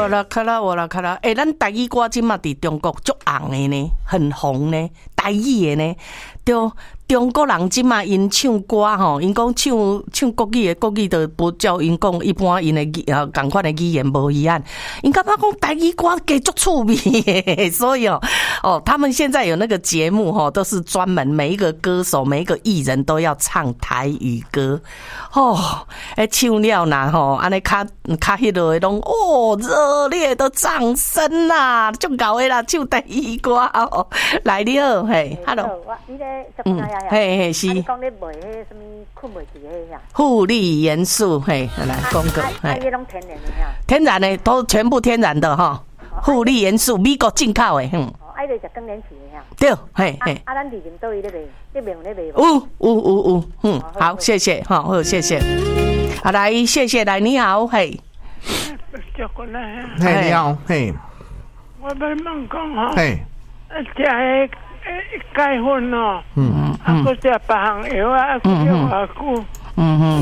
我啦卡拉，咱台语歌今嘛伫中国足红的呢，很红呢，台语的呢，对。中国人即嘛因唱歌吼，因讲唱国语的，国语就不照因讲一般因的同款的语言无一样。因感觉讲台语歌加足趣味的，所以他们现在有那个节目吼，都是专门每一个歌手、每一个艺人都要唱台语歌唱了呐吼，安尼卡迄落的拢热烈的掌声啦，足够的啦，唱台语歌来你好，嘿 ，Hello， 你咧嘿是。 你讲你卖迄什么困袂住迄呀？ 护理元素，嘿，来讲个， 嘿，迄拢天然的呀？ 天然的都全部天然的哈，护理元素美国进口的， 爱就是更年期的呀？ 对，嘿嘿。 咱地面都有咧卖，你卖有咧卖有，好，谢谢，好，谢谢。来，谢谢，来，你好，嘿。 嘿，你好，嘿。 我要问讲哈， 嘿， 食迄钙粉哦，啊，佮食别项药啊，啊，佮用偌久。